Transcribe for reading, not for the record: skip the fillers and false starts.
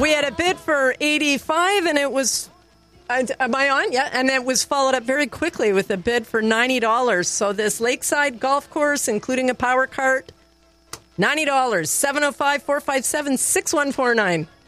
We had a bid for $85, and it was... Am I on? Yeah. And it was followed up very quickly with a bid for $90. So this lakeside golf course, including a power cart, $90. 705-457-6149.